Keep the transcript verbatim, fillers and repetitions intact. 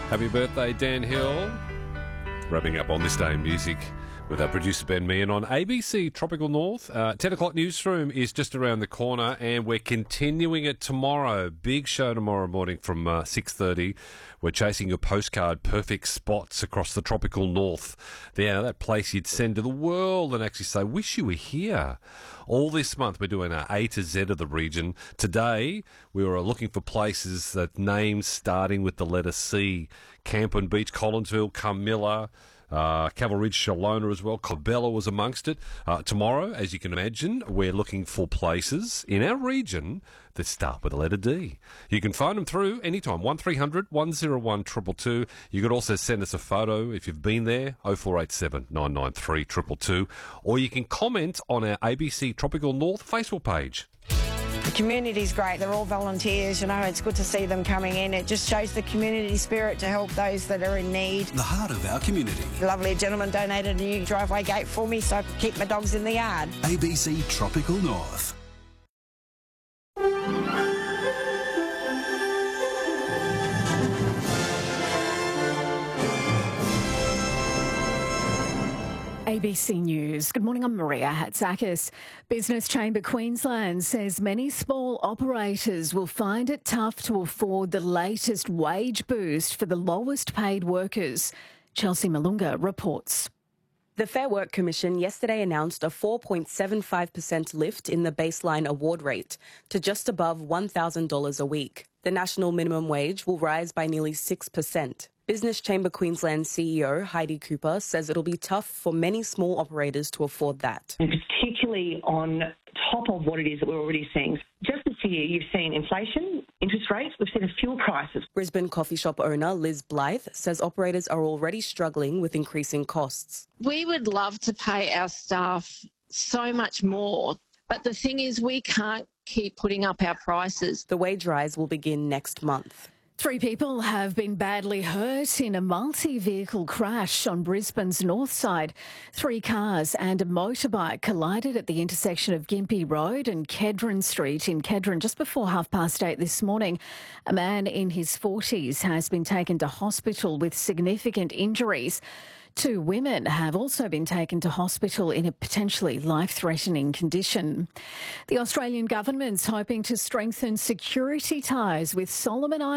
Happy birthday, Dan Hill. Wrapping up on this day in music with our producer Ben Meehan on A B C Tropical North. Uh, ten o'clock newsroom is just around the corner, and we're continuing it tomorrow. Big show tomorrow morning from uh, six thirty. We're chasing your postcard perfect spots across the tropical north. Yeah, that place you'd send to the world and actually say, wish you were here. All this month we're doing our A to Z of the region. Today we were looking for places that names starting with the letter C. Campen Beach, Collinsville, Carmilla, Uh, Caval Ridge, Shalona as well. Corbella was amongst it. Uh, tomorrow, as you can imagine, we're looking for places in our region that start with the letter D. You can phone them through anytime, one three hundred one oh one two two two. You could also send us a photo if you've been there, oh four eight seven nine nine three two two two. Or you can comment on our A B C Tropical North Facebook page. The community's great. They're all volunteers, you know. It's good to see them coming in. It just shows the community spirit to help those that are in need. The heart of our community. The lovely gentleman donated a new driveway gate for me so I can keep my dogs in the yard. A B C Tropical North. A B C News. Good morning, I'm Maria Hatzakis. Business Chamber Queensland says many small operators will find it tough to afford the latest wage boost for the lowest paid workers. Chelsea Malunga reports. The Fair Work Commission yesterday announced a four point seven five percent lift in the baseline award rate to just above one thousand dollars a week. The national minimum wage will rise by nearly six percent. Business Chamber Queensland C E O Heidi Cooper says it'll be tough for many small operators to afford that. And particularly on top of what it is that we're already seeing. Just this year, you've seen inflation, interest rates, we've seen fuel prices. Brisbane coffee shop owner Liz Blythe says operators are already struggling with increasing costs. We would love to pay our staff so much more, but the thing is we can't keep putting up our prices. The wage rise will begin next month. Three people have been badly hurt in a multi-vehicle crash on Brisbane's north side. Three cars and a motorbike collided at the intersection of Gympie Road and Kedron Street in Kedron just before half past eight this morning. A man in his forties has been taken to hospital with significant injuries. Two women have also been taken to hospital in a potentially life-threatening condition. The Australian government's hoping to strengthen security ties with Solomon Islands.